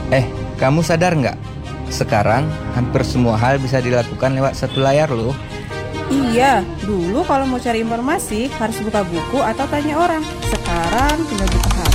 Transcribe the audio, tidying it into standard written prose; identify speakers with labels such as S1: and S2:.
S1: Kamu sadar nggak? Sekarang hampir semua hal bisa dilakukan lewat satu layar loh.
S2: Iya, dulu kalau mau cari informasi harus buka buku atau tanya orang. Sekarang tinggal buka